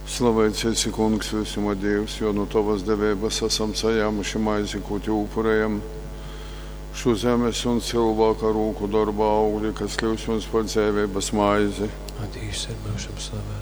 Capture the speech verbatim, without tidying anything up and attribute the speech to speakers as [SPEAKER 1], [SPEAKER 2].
[SPEAKER 1] Slavēts esi, Kungs, visuma Dievs, jo no Tavas devības esam saņēmuši maizi, ko Te upurējam. Šo zemes un cilvēka rūku darba augļi, kas kļūst mums par dzīvības maizi.
[SPEAKER 2] Atījus ir mūžam slavēts.